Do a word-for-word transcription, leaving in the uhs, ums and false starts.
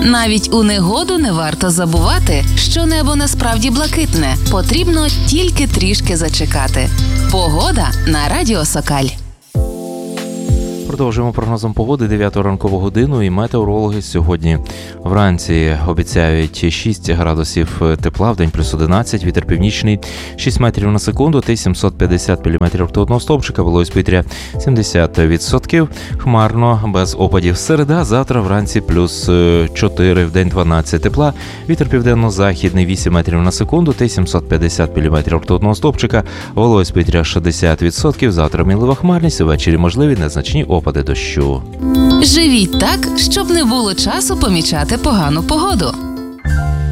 Навіть у негоду не варто забувати, що небо насправді блакитне. Потрібно тільки трішки зачекати. Погода на Радіо Сокаль. Продовжуємо прогнозом погоди дев'яту ранкову годину, і метеорологи сьогодні вранці обіцяють шість градусів тепла, вдень плюс одинадцять, вітер північний шість метрів на секунду та сімсот п'ятдесят міліметрів ртутного стовпчика, вологість повітря сімдесят відсотків, хмарно, без опадів. Середа, завтра вранці плюс чотири, вдень дванадцять тепла, вітер південно-західний вісім метрів на секунду та сімсот п'ятдесят міліметрів ртутного стовпчика, вологість повітря шістдесят відсотків, завтра мінлива хмарність, ввечері можливі незначні опади дощу. Живіть так, щоб не було часу помічати погану погоду.